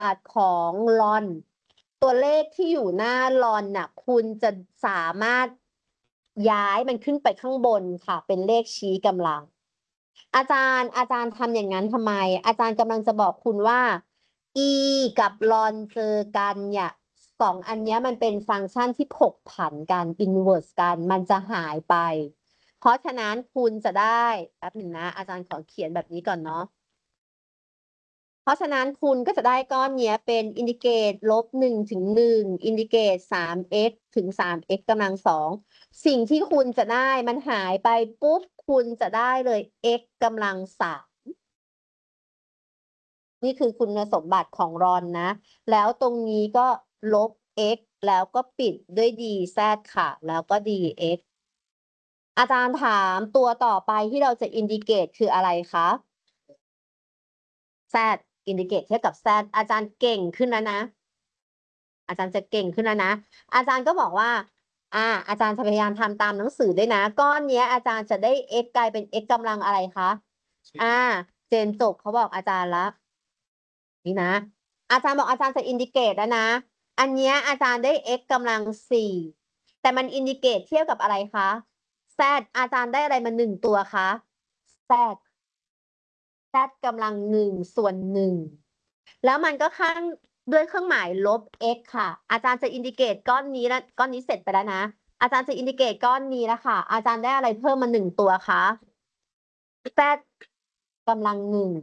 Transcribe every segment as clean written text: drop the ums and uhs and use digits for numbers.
ทของลอนตัวเลขที่อยู่หน้าลอนน่ะคุณจะสามารถย้ายมันขึ้นไปข้างบนค่ะเป็นเลขชี้กำลังอาจารย์ทำอย่างนั้นทำไมอาจารย์กำลังจะบอกคุณว่า e กับลอนเจอกันเนี่ยสองอันนี้มันเป็นฟังก์ชันที่ผกผันกัน inverse กันมันจะหายไปเพราะฉะนั้นคุณจะได้แป๊บหนึ่งนะอาจารย์ขอเขียนแบบนี้ก่อนเนาะเพราะฉะนั้นคุณก็จะได้ก้อนเนี้ยเป็นอินดิเกต-1 ถึง 1อินดิเกต3x ถึง 3x กำลัง 2สิ่งที่คุณจะได้มันหายไปปุ๊บคุณจะได้เลย x กำลัง 3นี่คือคุณสมบัติของรอนนะแล้วตรงนี้ก็ลบ x แล้วก็ปิดด้วย dz ค่ะแล้วก็ dx อาจารย์ถามตัวต่อไปที่เราจะอินดิเกตคืออะไรคะ z อินดิเกตเทียบกับ z อาจารย์เก่งขึ้นแล้วนะอาจารย์จะเก่งขึ้นแล้วนะอาจารย์ก็บอกว่าอาจารย์จะพยายามทำตามหนังสือด้วยนะก้อนนี้อาจารย์จะได้ x กลายเป็น x กำลังอะไรคะเจนจบเขาบอกอาจารย์ละนี่นะอาจารย์บอกอาจารย์จะอินดิเกตแล้วนะอันนี้อาจารย์ได้ x กำลัง 4แต่มันอินดิเกตเทียบกับอะไรคะ z อาจารย์ได้อะไรมา1ตัวคะ zกำลัง1/1แล้วมันก็ข้างด้วยเครื่องหมายลบ x ค่ะอาจารย์จะอินดิเกตก้อนนี้แล้วก้อนนี้เสร็จไปแล้วนะอาจารย์จะอินดิเกตก้อนนี้แล้วค่ะอาจารย์ได้อะไรเพิ่มมา1ตัวคะ z กำลัง1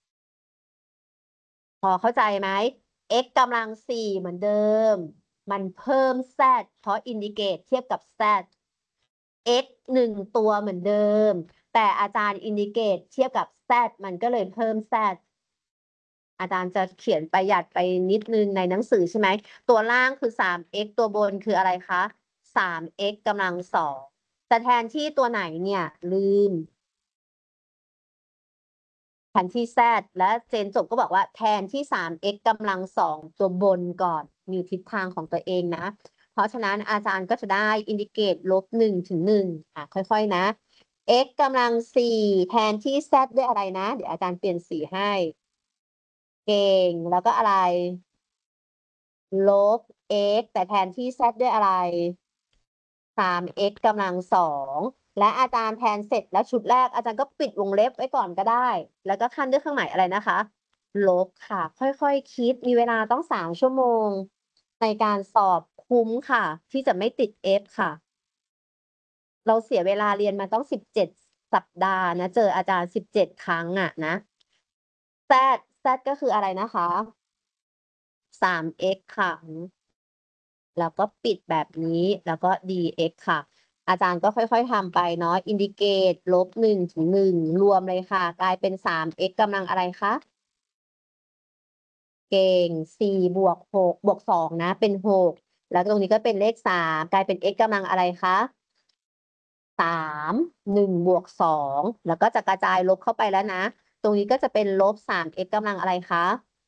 พอเข้าใจไหม x กำลัง4เหมือนเดิมมันเพิ่ม z เพราะอินดิเกตเทียบกับ z x 1ตัวเหมือนเดิมแต่อาจารย์อินดิเกตเทียบกับ z มันก็เลยเพิ่ม z อาจารย์จะเขียนประหยัดไปนิดนึงในหนังสือใช่ไหมตัวล่างคือ 3x ตัวบนคืออะไรคะ 3x กำลัง 2แต่แทนที่ตัวไหนเนี่ยลืมแทนที่ z และเจนจบก็บอกว่าแทนที่ 3x กำลัง 2ตัวบนก่อนมีทิศทางของตัวเองนะเพราะฉะนั้นอาจารย์ก็จะได้อินดิเกต-1 ถึง 1ค่อยๆนะ x กำลัง 4แทนที่ z ด้วยอะไรนะเดี๋ยวอาจารย์เปลี่ยนสีให้เก่งแล้วก็อะไรลบ x แต่แทนที่ z ด้วยอะไร 3x กำลัง 2และอาจารย์แทนเสร็จแล้วชุดแรกอาจารย์ก็ปิดวงเล็บไว้ก่อนก็ได้แล้วก็ขั้นด้วยเครื่องหมายอะไรนะคะลบค่ะค่อยๆคิดมีเวลาต้อง3ชั่วโมงในการสอบคุ้มค่ะที่จะไม่ติด F ค่ะเราเสียเวลาเรียนมาต้อง17สัปดาห์นะเจออาจารย์17ครั้งนะ z ก็คืออะไรนะคะ 3x ค่ะแล้วก็ปิดแบบนี้แล้วก็ dx ค่ะอาจารย์ก็ค่อยๆทำไปเนาะอินดิเกต-1 ถึง 1รวมเลยค่ะกลายเป็น 3x กำลังอะไรคะเก่ง4บวก6บวก2นะเป็น6แล้วตรงนี้ก็เป็นเลข3กลายเป็น x กำลังอะไรคะ3 1บวก2แล้วก็จะกระจายลบเข้าไปแล้วนะตรงนี้ก็จะเป็น-3x กำลังอะไรคะ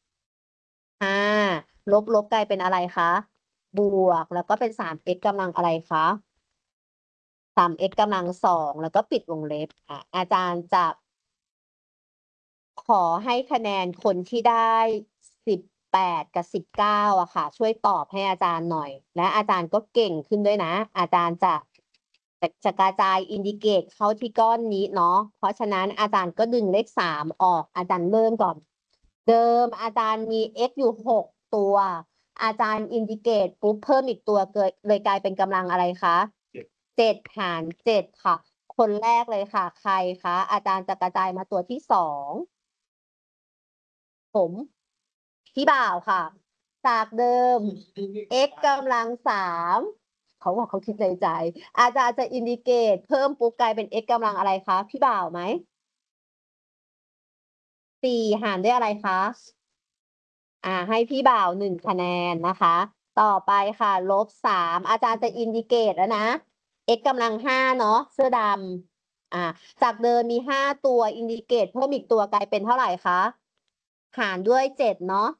ลบกลายเป็นอะไรคะบวกแล้วก็เป็น 3x กำลังอะไรคะ 3x กำลัง 2แล้วก็ปิดวงเล็บอาจารย์จะขอให้คะแนนคนที่ได้18กับ19ค่ะช่วยตอบให้อาจารย์หน่อยและอาจารย์ก็เก่งขึ้นด้วยนะอาจารย์จะกระจายอินดิเกตเข้าที่ก้อนนี้เนาะเพราะฉะนั้นอาจารย์ก็ดึงเลข3ออกอาจารย์เริ่มก่อนเดิมอาจารย์มี x อยู่6ตัวอาจารย์อินดิเกตปุ๊บเพิ่มอีกตัวเลยกลายเป็นกำลังอะไรคะ7หาร7ค่ะคนแรกเลยค่ะใครคะอาจารย์จะกระจายมาตัวที่2ผมพี่บ่าวค่ะจากเดิม x กำลัง3เขาบอกเขาคิดในใจอาจารย์จะอินดิเกตเพิ่มปุ๊บกลายเป็น x กำลังอะไรคะพี่บ่าวไหม4หารด้วยอะไรคะให้พี่บ่าว1คะแนนนะคะต่อไปค่ะ-3อาจารย์จะอินดิเกตแล้วนะ x กำลัง5เนาะเสื้อดำจากเดิมมี5ตัวอินดิเกตเพิ่มอีกตัวกลายเป็นเท่าไหร่คะหารด้วย7เนาะ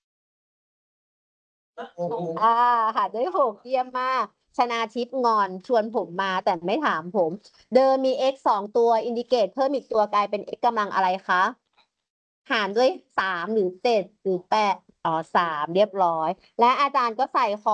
หารด้วย6เยี่ยมมากชนาทิพย์งอนชวนผมมาแต่ไม่ถามผมเดิมมี x 2ตัวอินดิเกตเพิ่มอีกตัวกลายเป็น x กำลังอะไรคะหารด้วย3หรือ7หรือ8 3เรียบร้อย และอาจารย์ก็ใส่